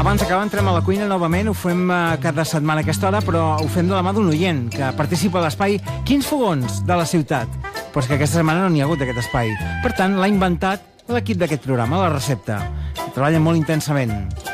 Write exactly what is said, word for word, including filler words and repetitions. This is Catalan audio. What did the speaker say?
abans d'acabar entrem a la cuina novament, ho fem uh, cada setmana a aquesta hora, però ho fem de la mà d'un oient que participa a l'espai Quins fogons de la ciutat? Però és que aquesta setmana no n'hi ha hagut d'aquest espai. Per tant, l'ha inventat l'equip d'aquest programa, la recepta. Treballa molt intensament.